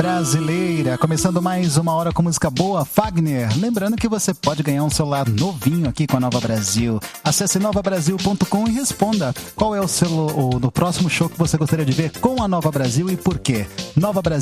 Brasileira, começando mais uma hora com música boa, Fagner. Lembrando que você pode ganhar um celular novinho aqui com a Nova Brasil. Acesse novabrasil.com e responda qual é o próximo show que você gostaria de ver com a Nova Brasil e por quê. Nova Brasil.